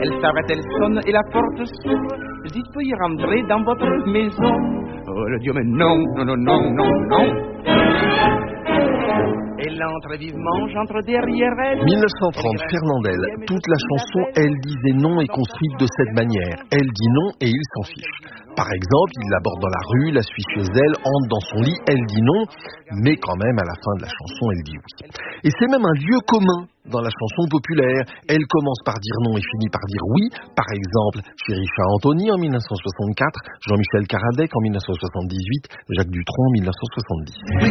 Elle s'arrête, elle sonne et la porte s'ouvre. Dites, veuillez rentrer dans votre maison. Oh, le Dieu, mais non, non, non, non, non, non. Elle entre vivement, j'entre derrière elle. 1930, Fernandel. Toute la chanson, Elle disait non est construite de cette manière. Elle dit non et il s'en fiche. Par exemple, il l'aborde dans la rue, la suit chez elle, entre dans son lit, elle dit non, mais quand même, à la fin de la chanson, elle dit oui. Et c'est même un lieu commun dans la chanson populaire. Elle commence par dire non et finit par dire oui. Par exemple, chez Richard Anthony en 1964, Jean-Michel Caradec en 1978, Jacques Dutronc en 1970.